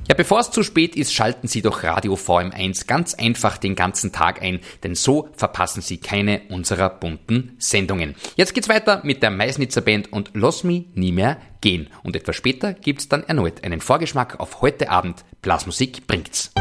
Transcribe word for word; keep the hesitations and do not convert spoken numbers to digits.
Ja, bevor es zu spät ist, schalten Sie doch Radio V M eins ganz einfach den ganzen Tag ein, denn so verpassen Sie keine unserer bunten Sendungen. Jetzt geht's weiter mit der Meißnitzer Band und Lass mich nie mehr gehen. Und etwas später gibt's dann erneut einen Vorgeschmack auf heute Abend. Blasmusik bringt's.